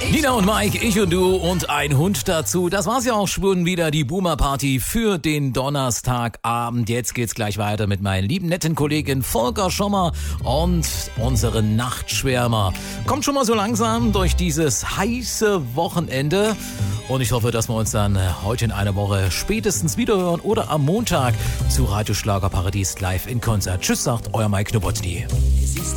Nina und Mike, ich und du und ein Hund dazu. Das war's ja auch schon wieder, die Boomer-Party für den Donnerstagabend. Jetzt geht's gleich weiter mit meinen lieben netten Kollegen Volker Schommer und unseren Nachtschwärmer. Kommt schon mal so langsam durch dieses heiße Wochenende. Und ich hoffe, dass wir uns dann heute in einer Woche spätestens wiederhören oder am Montag zu Radio Schlagerparadies live in Konzert. Tschüss, sagt euer Mike Nowotny.